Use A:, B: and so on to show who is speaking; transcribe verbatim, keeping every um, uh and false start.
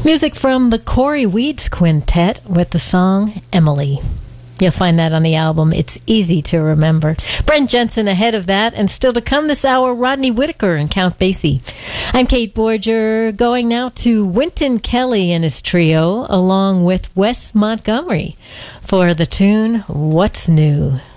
A: Music from the Corey Weeds Quintet with the song Emily. You'll find that on the album It's Easy to Remember. Brent Jensen ahead of that, and still to come this hour, Rodney Whitaker and Count Basie. I'm Kate Borger, going now to Wynton Kelly and his trio, along with Wes Montgomery, for the tune What's New.